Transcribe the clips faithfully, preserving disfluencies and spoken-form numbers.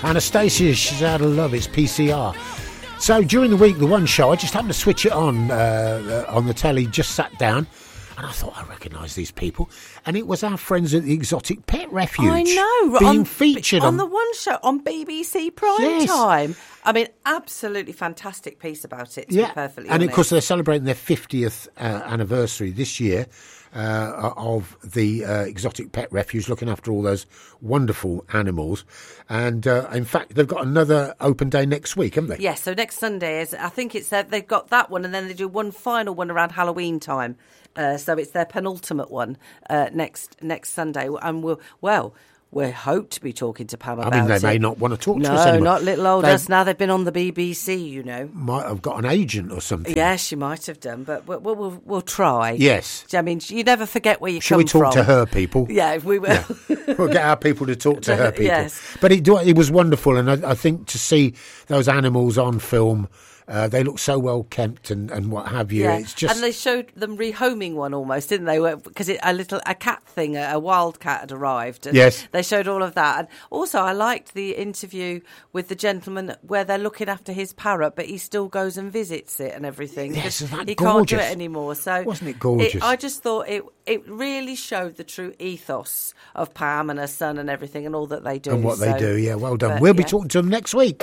Anastasia, she's out of love. It's P C R. So during the week, the one show, I just happened to switch it on uh, uh, on the telly, just sat down, and I thought, I recognise these people. And it was our friends at the Exotic Pet Refuge. I know. Being on, featured on, on... the one show, on B B C Prime Yes. Time. I mean, absolutely fantastic piece about it, to yeah. be perfectly and honest. of course, they're celebrating their fiftieth uh, anniversary this year. Uh, of the uh, Exotic Pet Refuge, looking after all those wonderful animals. And uh, in fact, they've got another open day next week, haven't they? Yes, so next Sunday is, I think it's, uh, they've got that one, and then they do one final one around Halloween time. Uh, so it's their penultimate one uh, next next Sunday. And we'll, well, we hope to be talking to Pam about it. I mean, they may not want to talk no, to us anymore. No, not little old They us. Now they've been on the B B C, you know. Might have got an agent or something. Yeah, she might have done, but we'll, we'll, we'll try. Yes. I mean, you never forget where you Shall come we talk from. to her people? Yeah, we will. Yeah. We'll get our people to talk to her people. Yes. But it, it was wonderful, and I, I think to see those animals on film, uh, they look so well kept and, and what have you. Yeah. It's just... And they showed them rehoming one almost, didn't they? Because a little a cat thing, a, a wild cat had arrived. And yes. They showed all of that. And also, I liked the interview with the gentleman where they're looking after his parrot, but he still goes and visits it and everything. Yes, isn't that he gorgeous? can't do it anymore. So wasn't it gorgeous? It, I just thought it it really showed the true ethos of Pam and her son and everything and all that they do. And what so, they do, yeah, well done. but, We'll be yeah. talking to them next week.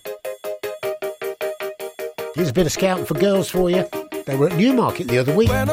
Here's a bit of scouting for girls for you. They were at Newmarket the other week.